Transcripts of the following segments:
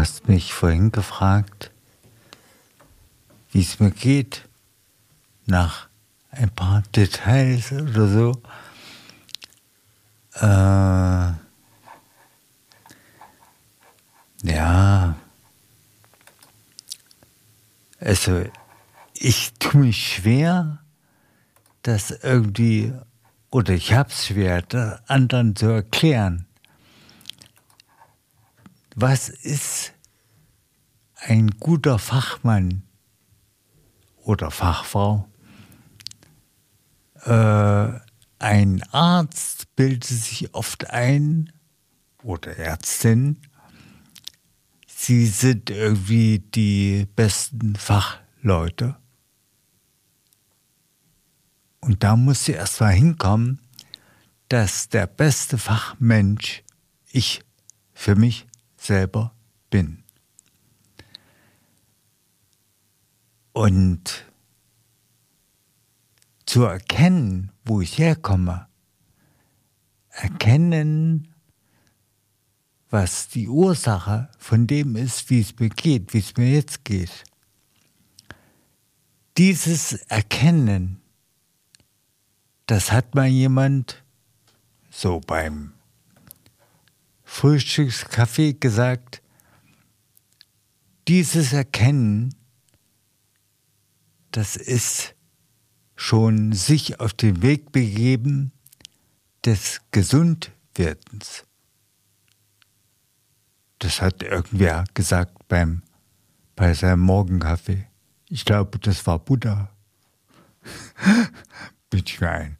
hast mich vorhin gefragt, wie es mir geht, nach ein paar Details oder so. Ja, also ich tue mich schwer, das irgendwie, oder ich habe es schwer, das anderen zu erklären. Was ist ein guter Fachmann oder Fachfrau? Ein Arzt bildet sich oft ein, oder Ärztin, sie sind irgendwie die besten Fachleute. Und da muss sie erst mal hinkommen, dass der beste Fachmensch ich für mich selber bin. Und zu erkennen, wo ich herkomme, erkennen, was die Ursache von dem ist, wie es mir geht, wie es mir jetzt geht. Dieses Erkennen, das hat mal jemand so beim Frühstückskaffee gesagt, dieses Erkennen, das ist schon sich auf den Weg begeben des Gesundwerdens. Das hat irgendwer gesagt bei seinem Morgenkaffee. Ich glaube, das war Buddha. Bitte ich mir ein.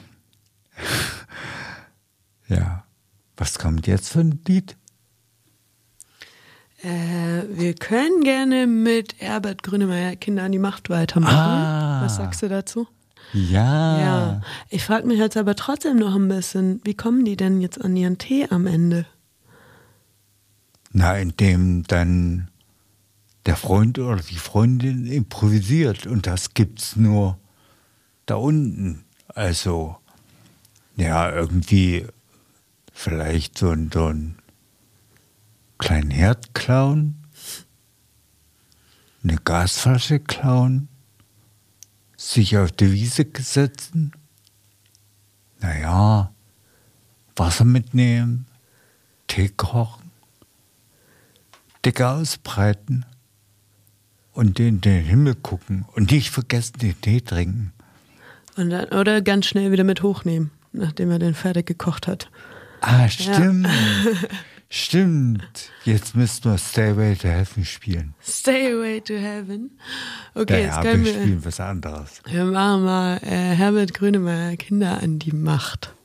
Ja. Was kommt jetzt für ein Lied? Wir können gerne mit Herbert Grönemeyer Kinder an die Macht weitermachen. Was sagst du dazu? Ja. Ich frage mich jetzt aber trotzdem noch ein bisschen, wie kommen die denn jetzt an ihren Tee am Ende? Na, indem dann der Freund oder die Freundin improvisiert und das gibt's nur da unten. Also, ja, irgendwie vielleicht so einen kleinen Herd klauen, eine Gasflasche klauen, sich auf die Wiese setzen, naja, Wasser mitnehmen, Tee kochen, Decke ausbreiten und in den Himmel gucken und nicht vergessen, den Tee trinken. Und dann, oder ganz schnell wieder mit hochnehmen, nachdem er den fertig gekocht hat. Ah, stimmt. Ja. Stimmt. Jetzt müssen wir Stay Away to Heaven spielen. Stay Away to Heaven. Okay, ja, jetzt können wir spielen was anderes. Wir machen mal Herbert Grönemeyer Kinder an die Macht.